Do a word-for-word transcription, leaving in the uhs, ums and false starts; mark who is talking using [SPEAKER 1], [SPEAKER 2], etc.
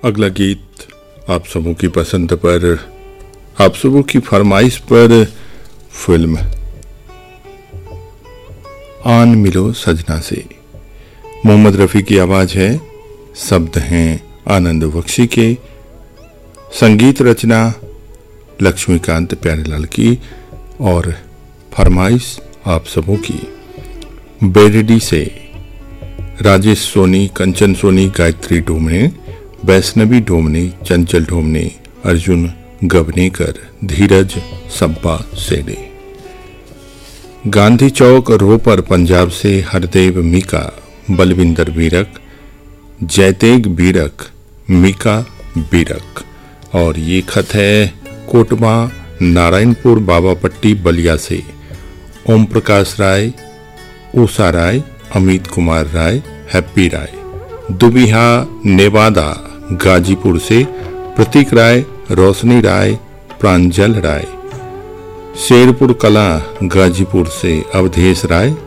[SPEAKER 1] अगला गीत आप सबों की पसंद पर, आप सबों की फरमाइश पर फिल्म आन मिलो सजना से मोहम्मद रफ़ी की आवाज है, शब्द हैं आनंद बख्शी के, संगीत रचना लक्ष्मीकांत प्यारेलाल की और फरमाइश आप सबों की बेरडी से राजेश सोनी, कंचन सोनी, गायत्री डोमने, वैष्णवी डोमने, चंचल डोमने, अर्जुन गवनेकर, धीरज संपा सेडे। गांधी चौक रोपर पंजाब से हरदेव मीका, बलविंदर बीरक, जयतेग बीरक, मीका बीरक। और ये खत है कोटमा नारायणपुर बाबापट्टी बलिया से ओम प्रकाश राय, उषा राय, अमित कुमार राय, हैप्पी राय। दुबिहा नेवादा गाजीपुर से प्रतीक राय, रोशनी राय, प्रांजल राय। शेरपुर कला गाजीपुर से अवधेश राय,